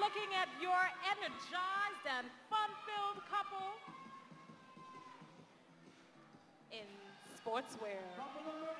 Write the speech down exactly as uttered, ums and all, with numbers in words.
looking at your energized and fun-filled couple in sportswear. Couple number